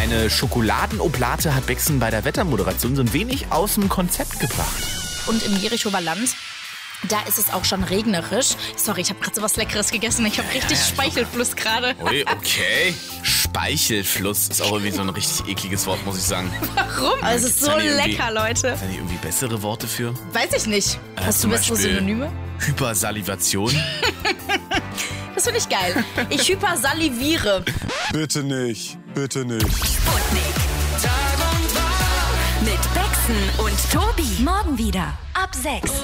Eine Schokoladenoblate hat Bexen bei der Wettermoderation so ein wenig aus dem Konzept gebracht. Und im Jerichower Land, da ist es auch schon regnerisch. Sorry, ich habe gerade so was Leckeres gegessen. Ich habe richtig Speichelfluss gerade. Ui, okay. Speichelfluss ist auch irgendwie so ein richtig ekliges Wort, muss ich sagen. Warum? Also es ist so lecker, Leute. Sind hier irgendwie bessere Worte für? Weiß ich nicht. Hast du bessere Beispiel Synonyme? Hypersalivation. Das finde ich geil. Ich hypersaliviere. Bitte nicht, bitte nicht. Sputnik. Tag und Wach mit Bexen und Tobi. Morgen wieder ab 6.